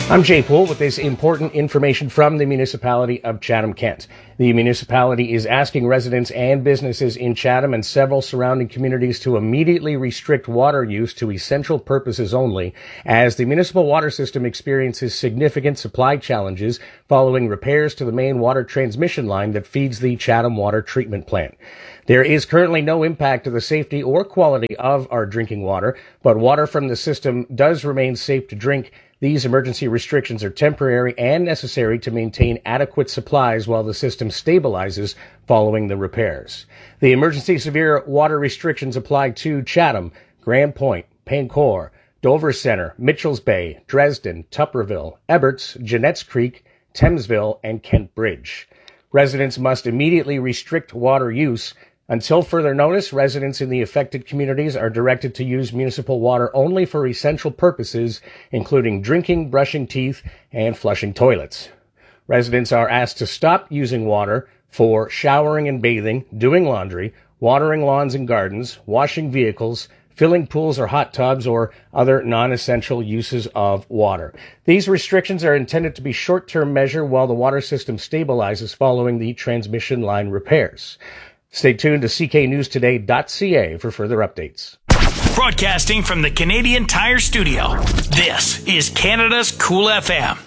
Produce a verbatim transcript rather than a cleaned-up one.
I'm Jay Poole with this important information from the municipality of Chatham-Kent. The municipality is asking residents and businesses in Chatham and several surrounding communities to immediately restrict water use to essential purposes only, as the municipal water system experiences significant supply challenges following repairs to the main water transmission line that feeds the Chatham Water Treatment Plant. There is currently no impact to the safety or quality of our drinking water, but water from the system does remain safe to drink. These emergency restrictions are temporary and necessary to maintain adequate supplies while the system stabilizes following the repairs. The emergency severe water restrictions apply to Chatham, Grand Point, Pancor, Dover Center, Mitchells Bay, Dresden, Tupperville, Eberts, Jeanette's Creek, Thamesville, and Kent Bridge. Residents must immediately restrict water use. Until further notice, residents in the affected communities are directed to use municipal water only for essential purposes, including drinking, brushing teeth, and flushing toilets. Residents are asked to stop using water for showering and bathing, doing laundry, watering lawns and gardens, washing vehicles, filling pools or hot tubs, or other non-essential uses of water. These restrictions are intended to be short-term measure while the water system stabilizes following the transmission line repairs. Stay tuned to C K News Today dot C A for further updates. Broadcasting from the Canadian Tire Studio, this is Canada's Cool F M.